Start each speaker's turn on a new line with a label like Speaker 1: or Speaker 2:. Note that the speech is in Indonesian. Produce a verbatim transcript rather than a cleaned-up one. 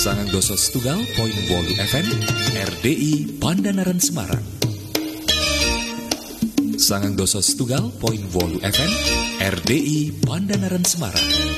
Speaker 1: Sangang doso setunggal poin wolu F M R D I Pandanaran Semarang. Sangang doso setunggal poin wolu F M R D I Pandanaran Semarang.